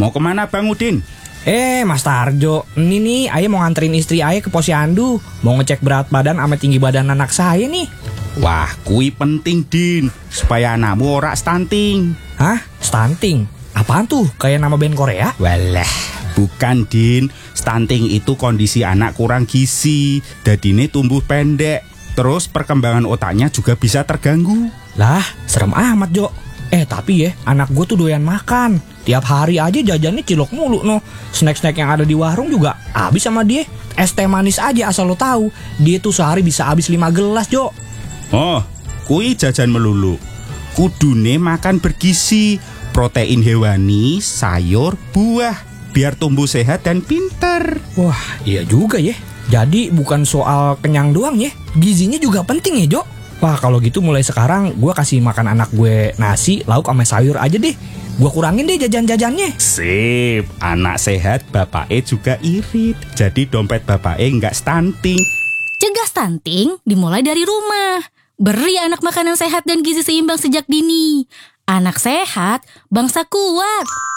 Mau kemana Bang Udin? Mas Tarjo, ini nih Aye mau nganterin istri Aye ke posyandu. Mau ngecek berat badan sama tinggi badan anak saya nih. Wah, kui penting Din, supaya anakmu ora stunting. Hah? Stunting? Apaan tuh? Kayak nama band Korea? Walah, bukan Din. Stunting itu kondisi anak kurang gizi, dadine tumbuh pendek. Terus perkembangan otaknya juga bisa terganggu. Lah, serem amat Jo. Tapi ya, anak gue tuh doyan makan. Tiap hari aja jajannya cilok mulu no. Snack-snack yang ada di warung juga habis sama dia. Es teh manis aja asal lo tahu, dia tuh sehari bisa habis 5 gelas Jo. Oh, kui jajan melulu. Kudune makan bergizi, protein hewani, sayur, buah, biar tumbuh sehat dan pinter. Wah, iya juga ya. Jadi bukan soal kenyang doang ya, gizinya juga penting ya Jo. Wah, kalau gitu mulai sekarang gue kasih makan anak gue nasi, lauk sama sayur aja deh. Gue kurangin deh jajan-jajannya. Sip, anak sehat bapaknya juga irit. Jadi dompet bapaknya nggak stunting. Cegah stunting dimulai dari rumah. Beri anak makanan sehat dan gizi seimbang sejak dini. Anak sehat, bangsa kuat.